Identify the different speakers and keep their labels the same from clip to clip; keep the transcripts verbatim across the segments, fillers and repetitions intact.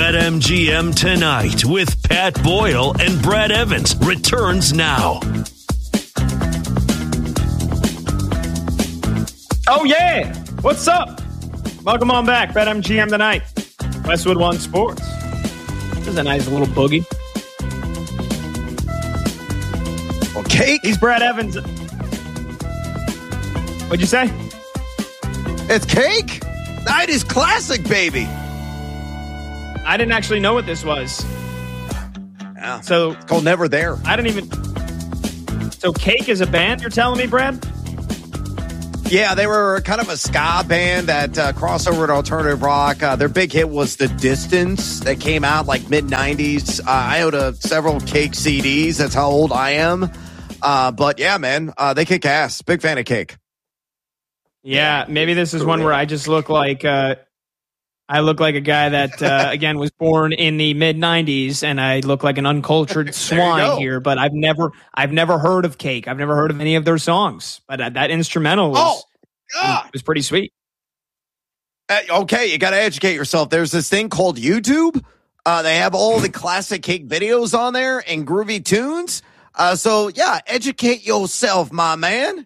Speaker 1: BetMGM Tonight with Pat Boyle and Brad Evans returns now.
Speaker 2: Oh, yeah. What's up? Welcome on back. BetMGM Tonight. Westwood One Sports. This is a nice little boogie.
Speaker 3: Well, cake.
Speaker 2: He's Brad Evans. What'd you say?
Speaker 3: It's cake. Night is classic, baby.
Speaker 2: I didn't actually know what this was.
Speaker 3: Yeah.
Speaker 2: So
Speaker 3: it's called Never There.
Speaker 2: I didn't even. So Cake is a band, you're telling me, Brad?
Speaker 3: Yeah, they were kind of a ska band that uh, crossover to alternative rock. Uh, their big hit was The Distance that came out like mid nineties. Uh, I own a, several Cake C Ds. That's how old I am. Uh, but yeah, man, uh, they kick ass. Big fan of Cake.
Speaker 2: Yeah, maybe this is one where I just look like uh, I look like a guy that uh, again was born in the mid nineties, and I look like an uncultured swine here. But I've never, I've never heard of Cake. I've never heard of any of their songs. But uh, that instrumental was,
Speaker 3: oh, God.
Speaker 2: was pretty sweet.
Speaker 3: Uh, okay, you got to educate yourself. There's this thing called YouTube. Uh, they have all the classic Cake videos on there and groovy tunes. Uh, so yeah, educate yourself, my man.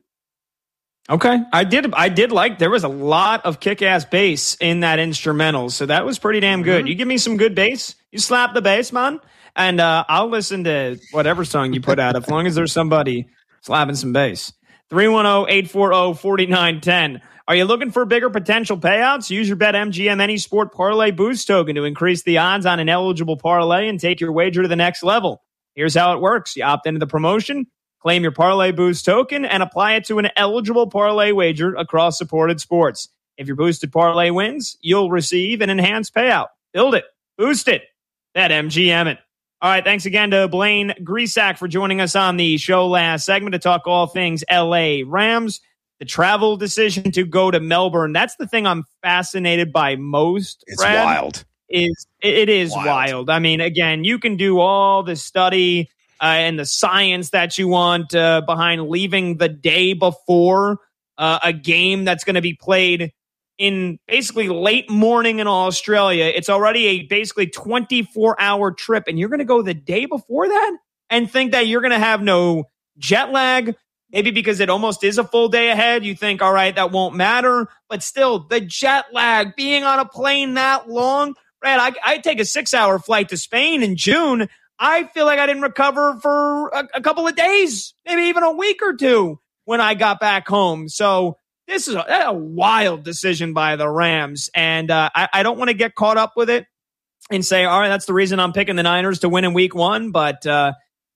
Speaker 2: Okay, I did. I did like there was a lot of kick-ass bass in that instrumental, so that was pretty damn good. Mm-hmm. You give me some good bass, you slap the bass, man, and uh, I'll listen to whatever song you put out as long as there's somebody slapping some bass. three one zero, eight four zero, four nine one zero. Are you looking for bigger potential payouts? Use your BetMGM Any Sport Parlay Boost token to increase the odds on an eligible parlay and take your wager to the next level. Here's how it works: you opt into the promotion, claim your Parlay Boost token, and apply it to an eligible parlay wager across supported sports. If your boosted parlay wins, you'll receive an enhanced payout. Build it. Boost it. BetMGM it. All right, thanks again to Blaine Grisack for joining us on the show last segment to talk all things L A Rams. The travel decision to go to Melbourne, that's the thing I'm fascinated by most,
Speaker 3: It's
Speaker 2: Brad,
Speaker 3: wild.
Speaker 2: Is, it is wild.
Speaker 3: wild.
Speaker 2: I mean, again, you can do all the study Uh, and the science that you want uh, behind leaving the day before uh, a game that's going to be played in basically late morning in Australia. It's already a basically twenty-four hour trip, and you're going to go the day before that and think that you're going to have no jet lag. Maybe because it almost is a full day ahead, you think, all right, that won't matter. But still, the jet lag, being on a plane that long, Brad, I, I take a six hour flight to Spain in June. I feel like I didn't recover for a, a couple of days, maybe even a week or two when I got back home. So this is a, a wild decision by the Rams. And uh, I, I don't want to get caught up with it and say, all right, that's the reason I'm picking the Niners to win in week one. But, uh,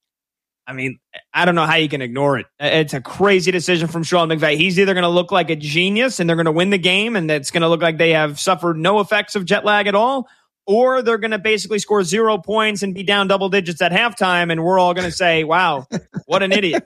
Speaker 2: I mean, I don't know how you can ignore it. It's a crazy decision from Sean McVay. He's either going to look like a genius and they're going to win the game and it's going to look like they have suffered no effects of jet lag at all, or they're going to basically score zero points and be down double digits at halftime, and we're all going to say, wow, what an idiot.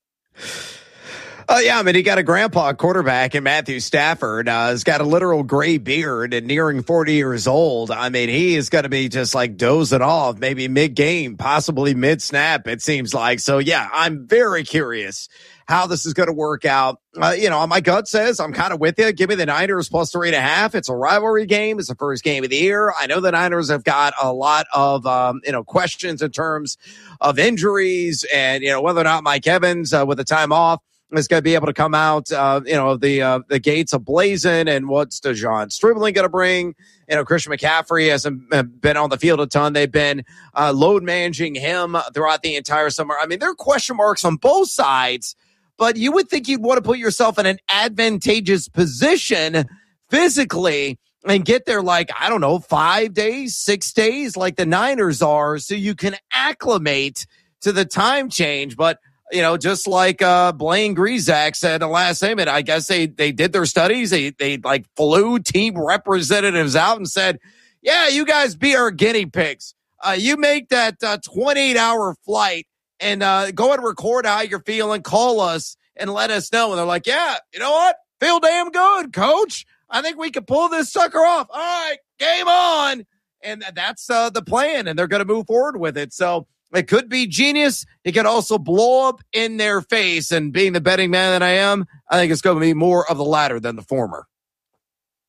Speaker 3: Oh, yeah, I mean, he got a grandpa quarterback in Matthew Stafford. Uh, he's got a literal gray beard and nearing forty years old. I mean, he is going to be just like dozing off, maybe mid-game, possibly mid-snap, it seems like. So, yeah, I'm very curious how this is going to work out. Uh, you know, my gut says I'm kind of with you. Give me the Niners plus three and a half. It's a rivalry game. It's the first game of the year. I know the Niners have got a lot of, um, you know, questions in terms of injuries and, you know, whether or not Mike Evans uh, with the time off is going to be able to come out, uh, you know, the uh, the gates ablazing, and what's DeJon Stribling going to bring? You know, Christian McCaffrey hasn't been on the field a ton. They've been uh, load managing him throughout the entire summer. I mean, there are question marks on both sides, but you would think you'd want to put yourself in an advantageous position physically and get there like, I don't know, five days, six days like the Niners are, so you can acclimate to the time change. But you know, just like uh, Blaine Grisack said in the last segment, I guess they they did their studies. They they like flew team representatives out and said, "Yeah, you guys be our guinea pigs. Uh, you make that uh, twenty-eight hour flight and uh, go and record how you're feeling. Call us and let us know." And they're like, "Yeah, you know what? Feel damn good, coach. I think we can pull this sucker off. All right, game on." And that's uh, the plan, and they're going to move forward with it. So it could be genius. It could also blow up in their face. And being the betting man that I am, I think it's going to be more of the latter than the former.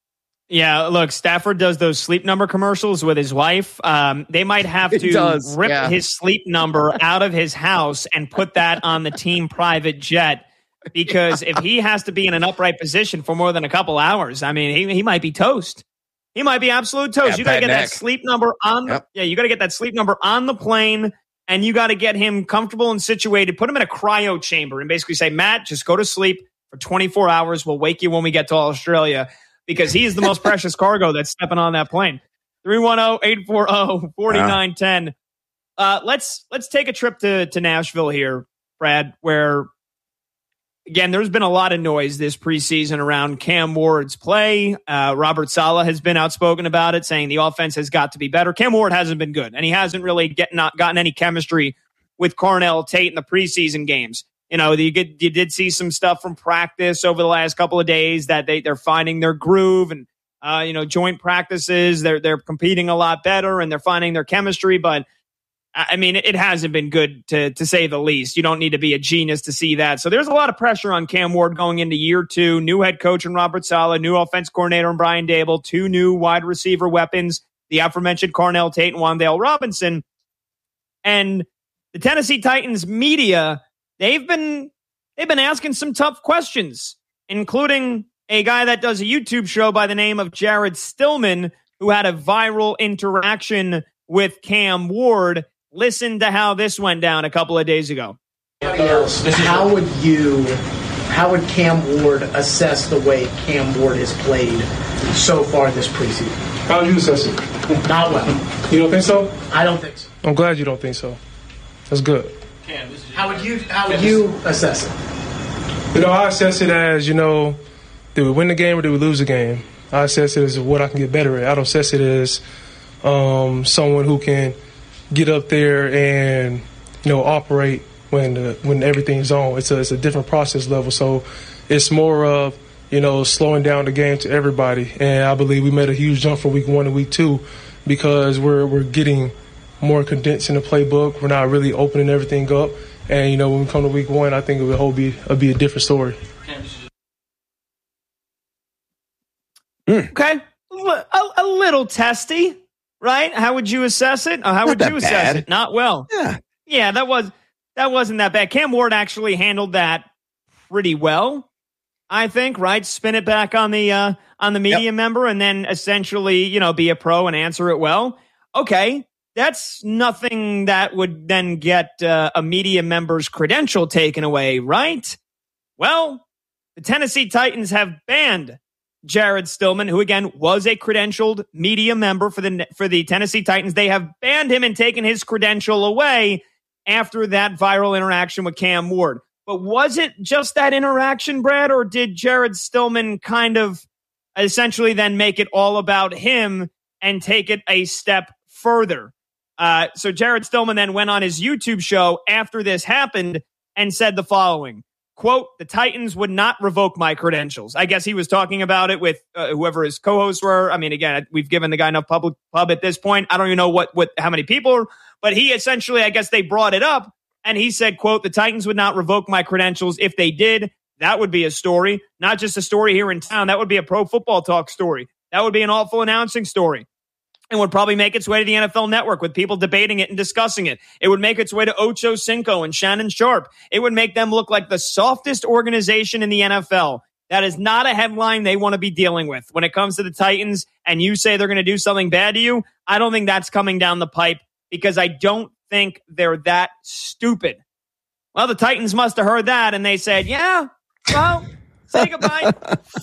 Speaker 2: Yeah, look, Stafford does those sleep number commercials with his wife. Um, they might have to
Speaker 3: does,
Speaker 2: rip
Speaker 3: yeah.
Speaker 2: his sleep number out of his house and put that on the team private jet, because if he has to be in an upright position for more than a couple hours, I mean, he, he might be toast. He might be absolute toast.
Speaker 3: Yeah,
Speaker 2: you got to get
Speaker 3: neck.
Speaker 2: that sleep number on. The,
Speaker 3: yep.
Speaker 2: Yeah, you got to get that sleep number on the plane, and you got to get him comfortable and situated. Put him in a cryo chamber and basically say, Matt, just go to sleep for twenty-four hours. We'll wake you when we get to Australia, because he is the most precious cargo that's stepping on that plane. three one zero, eight four zero, four nine one zero. Uh, let's let's take a trip to, to Nashville here, Brad, where, again, there's been a lot of noise this preseason around Cam Ward's play. Uh, Robert Saleh has been outspoken about it, saying the offense has got to be better. Cam Ward hasn't been good, and he hasn't really get, not gotten any chemistry with Cornell Tate in the preseason games. You know, you, get, you did see some stuff from practice over the last couple of days that they, they're finding their groove, and, uh, you know, joint practices, they're, they're competing a lot better, and they're finding their chemistry. But, I mean, it hasn't been good, to, to say the least. You don't need to be a genius to see that. So there's a lot of pressure on Cam Ward going into year two. New head coach in Robert Saleh, new offense coordinator in Brian Dable, two new wide receiver weapons, the aforementioned Cornell Tate and Wan'Dale Robinson. And the Tennessee Titans media, They've been they've been asking some tough questions, including a guy that does a YouTube show by the name of Jared Stillman, who had a viral interaction with Cam Ward. Listen to how this went down a couple of days ago.
Speaker 4: How would you, how would Cam Ward assess the way Cam Ward has played so far this preseason?
Speaker 5: How would you assess it?
Speaker 4: Not well.
Speaker 5: You don't think so?
Speaker 4: I don't think so.
Speaker 5: I'm glad you don't think so. That's good.
Speaker 4: How would you how would you assess it?
Speaker 5: You know, I assess it as, you know, did we win the game or did we lose the game? I assess it as what I can get better at. I don't assess it as um, someone who can get up there and, you know, operate when the, when everything's on. It's a, it's a different process level. So it's more of, you know, slowing down the game to everybody. And I believe we made a huge jump from week one to week two because we're we're getting more condensed in the playbook. We're not really opening everything up. And, you know, when we come to week one, I think it will be, it'll be a different story.
Speaker 2: Okay. A, a little testy, right? How would you assess it? Or how
Speaker 3: Not
Speaker 2: would
Speaker 3: that
Speaker 2: you assess
Speaker 3: bad.
Speaker 2: it? Not well.
Speaker 3: Yeah.
Speaker 2: Yeah, that was that wasn't that bad. Cam Ward actually handled that pretty well, I think, right? Spin it back on the uh, on the media
Speaker 3: Yep.
Speaker 2: member and then essentially, you know, be a pro and answer it well. Okay. That's nothing that would then get uh, a media member's credential taken away, right? Well, the Tennessee Titans have banned Jared Stillman, who again was a credentialed media member for the for the Tennessee Titans. They have banned him and taken his credential away after that viral interaction with Cam Ward. But was it just that interaction, Brad, or did Jared Stillman kind of essentially then make it all about him and take it a step further? Uh, so Jared Stillman then went on his YouTube show after this happened and said the following, quote, the Titans would not revoke my credentials. I guess he was talking about it with uh, whoever his co-hosts were. I mean, again, we've given the guy enough public pub at this point. I don't even know what, what, how many people, but he essentially, I guess they brought it up and he said, quote, the Titans would not revoke my credentials. If they did, that would be a story, not just a story here in town. That would be a Pro Football Talk story. That would be an awful announcing story. And would probably make its way to the N F L Network with people debating it and discussing it. It would make its way to Ocho Cinco and Shannon Sharp. It would make them look like the softest organization in the N F L. That is not a headline they want to be dealing with. When it comes to the Titans and you say they're going to do something bad to you, I don't think that's coming down the pipe because I don't think they're that stupid. Well, the Titans must have heard that and they said, yeah, well, say goodbye.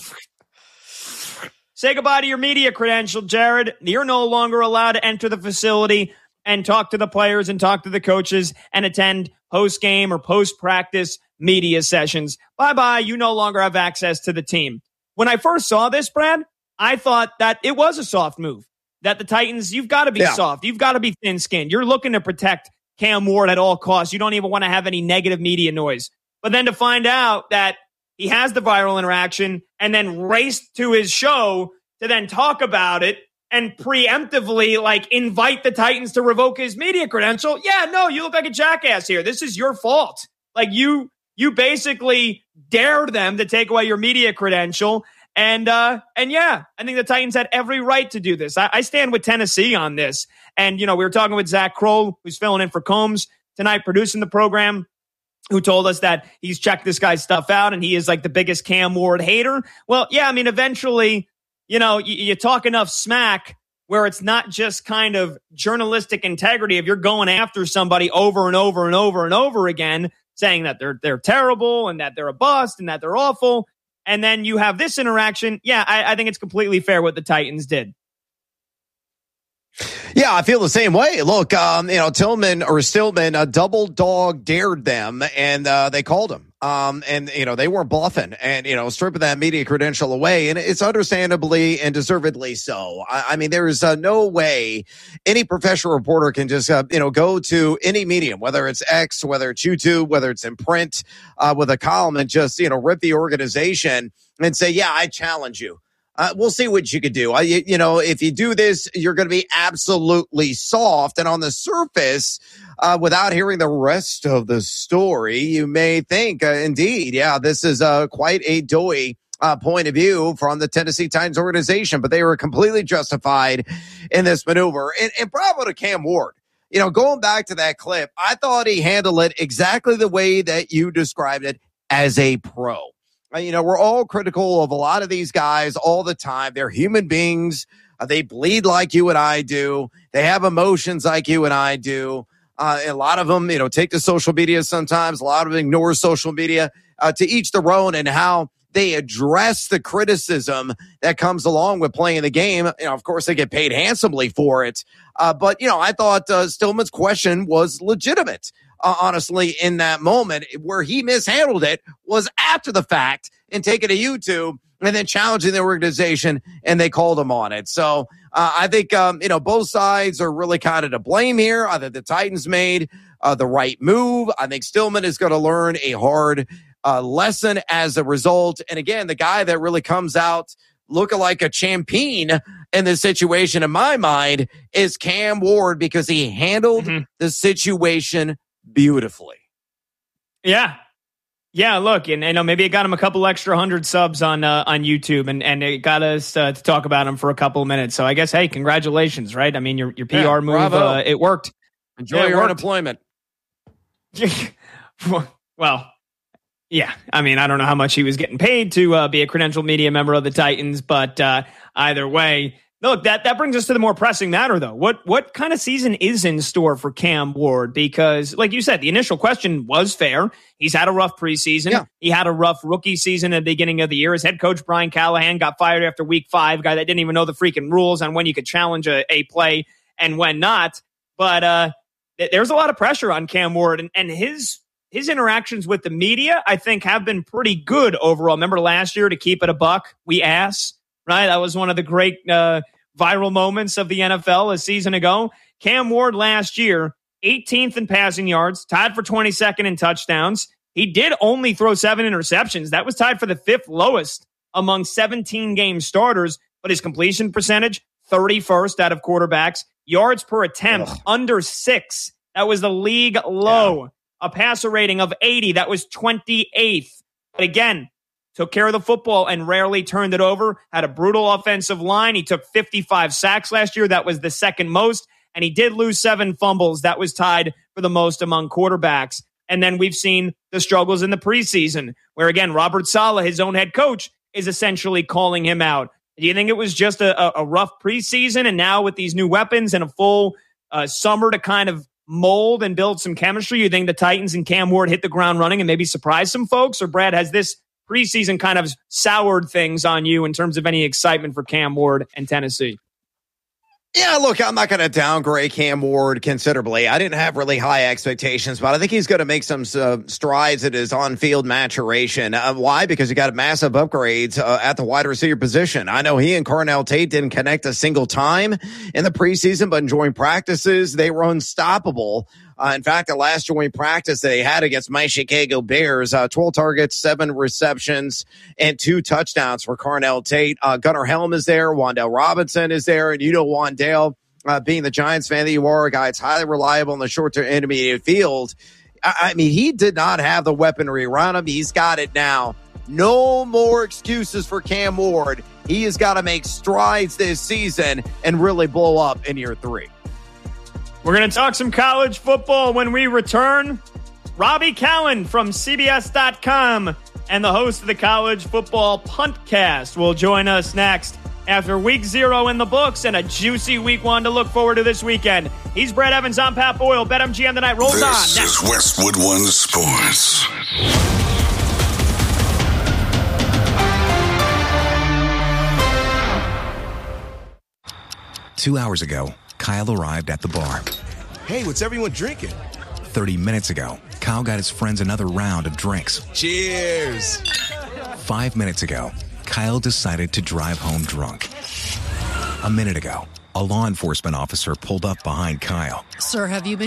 Speaker 2: Say goodbye to your media credential, Jared. You're no longer allowed to enter the facility and talk to the players and talk to the coaches and attend post-game or post-practice media sessions. Bye-bye. You no longer have access to the team. When I first saw this, Brad, I thought that it was a soft move. That the Titans, you've got to be
Speaker 3: Yeah.
Speaker 2: soft. You've got to be thin-skinned. You're looking to protect Cam Ward at all costs. You don't even want to have any negative media noise. But then to find out that he has the viral interaction and then raced to his show to then talk about it and preemptively like invite the Titans to revoke his media credential. Yeah, no, you look like a jackass here. This is your fault. Like you, you basically dared them to take away your media credential. And, uh, and yeah, I think the Titans had every right to do this. I, I stand with Tennessee on this. And, you know, we were talking with Zach Kroll, who's filling in for Combs tonight, producing the program, who told us that he's checked this guy's stuff out and he is like the biggest Cam Ward hater. Well, yeah, I mean, eventually, you know, you, you talk enough smack where it's not just kind of journalistic integrity. If you're going after somebody over and over and over and over again, saying that they're they're terrible and that they're a bust and that they're awful, and then you have this interaction, yeah, I, I think it's completely fair what the Titans did.
Speaker 3: Yeah, I feel the same way. Look, um, you know, Tillman or Stillman, a double dog dared them, and uh, they called him. Um, and, you know, they weren't bluffing and, you know, stripping that media credential away. And it's understandably and deservedly so. I, I mean, there is uh, no way any professional reporter can just, uh, you know, go to any medium, whether it's X, whether it's YouTube, whether it's in print, uh, with a column and just, you know, rip the organization and say, yeah, I challenge you. Uh, we'll see what you could do. I, you, you know, if you do this, you're going to be absolutely soft. And on the surface, uh, without hearing the rest of the story, you may think, uh, indeed, yeah, this is uh, quite a doughy uh, point of view from the Tennessee Titans organization. But they were completely justified in this maneuver. And, and bravo to Cam Ward. You know, going back to that clip, I thought he handled it exactly the way that you described it, as a pro. You know, we're all critical of a lot of these guys all the time. They're human beings. Uh, they bleed like you and I do. They have emotions like you and I do. Uh, a lot of them, you know, take to social media sometimes. A lot of them ignore social media. Uh, to each their own, and how they address the criticism that comes along with playing the game. You know, of course, they get paid handsomely for it. Uh, but, you know, I thought uh, Stillman's question was legitimate. Uh, honestly, in that moment. Where he mishandled it was after the fact and taking to YouTube and then challenging the organization, and they called him on it. So uh, I think, um, you know, both sides are really kind of to blame here. I think the Titans made uh, the right move. I think Stillman is going to learn a hard uh, lesson as a result. And again, the guy that really comes out looking like a champion in this situation, in my mind, is Cam Ward, because he handled mm-hmm. the situation beautifully.
Speaker 2: Yeah. Yeah, look, and you know, maybe it got him a couple extra hundred subs on uh, on YouTube, and, and it got us uh, to talk about him for a couple of minutes. So I guess, hey, congratulations, right? I mean, your your P R yeah, move, uh, it worked.
Speaker 3: Enjoy
Speaker 2: yeah,
Speaker 3: your
Speaker 2: worked.
Speaker 3: unemployment.
Speaker 2: Well, yeah, I mean, I don't know how much he was getting paid to uh, be a credentialed media member of the Titans, but uh, either way, look, that, that brings us to the more pressing matter, though. What what kind of season is in store for Cam Ward? Because, like you said, the initial question was fair. He's had a rough preseason. Yeah. He had a rough rookie season at the beginning of the year. His head coach, Brian Callahan, got fired after week five, guy that didn't even know the freaking rules on when you could challenge a, a play and when not. But uh, th- there's a lot of pressure on Cam Ward, and, and his his interactions with the media, I think, have been pretty good overall. Remember last year, to keep it a buck, we ass, right? That was one of the great uh, viral moments of the N F L a season ago. Cam Ward last year, eighteenth in passing yards, tied for twenty-second in touchdowns. He did only throw seven interceptions. That was tied for the fifth lowest among seventeen-game starters, but his completion percentage, thirty-first out of quarterbacks. Yards per attempt, Ugh. under six. That was the league low. Yeah. A passer rating of eighty. That was twenty-eighth. But again, took care of the football and rarely turned it over. Had a brutal offensive line. He took fifty-five sacks last year. That was the second most. And he did lose seven fumbles. That was tied for the most among quarterbacks. And then we've seen the struggles in the preseason, where, again, Robert Saleh, his own head coach, is essentially calling him out. Do you think it was just a, a rough preseason, and now with these new weapons and a full uh, summer to kind of mold and build some chemistry, you think the Titans and Cam Ward hit the ground running and maybe surprise some folks? Or, Brad, has this preseason kind of soured things on you in terms of any excitement for Cam Ward and Tennessee?
Speaker 3: Yeah, look, I'm not going to downgrade Cam Ward considerably. I didn't have really high expectations, but I think he's going to make some uh, strides at his on-field maturation. Uh, why? Because he got massive upgrades uh, at the wide receiver position. I know he and Carnell Tate didn't connect a single time in the preseason, but during practices, they were unstoppable. Uh, in fact, the last joint practice they had against my Chicago Bears, uh, twelve targets, seven receptions, and two touchdowns for Carnell Tate. Uh, Gunnar Helm is there. Wan'Dale Robinson is there. And you know Wan'Dale, uh, being the Giants fan that you are, a guy that's highly reliable in the short to intermediate field. I, I mean, he did not have the weaponry around him. He's got it now. No more excuses for Cam Ward. He has got to make strides this season and really blow up in year three.
Speaker 2: We're going to talk some college football when we return. Robbie Cowan from C B S dot com and the host of the College Football Puntcast will join us next after week zero in the books and a juicy week one to look forward to this weekend. He's Brad Evans. I'm Pat Boyle. BetMGM tonight rolls
Speaker 6: this
Speaker 2: on.
Speaker 6: This is Westwood One Sports.
Speaker 7: Two hours ago, Kyle arrived at the bar.
Speaker 8: Hey, what's everyone drinking?
Speaker 7: Thirty minutes ago, Kyle got his friends another round of drinks.
Speaker 8: Cheers!
Speaker 7: Five minutes ago, Kyle decided to drive home drunk. A minute ago, a law enforcement officer pulled up behind Kyle.
Speaker 9: Sir, have you been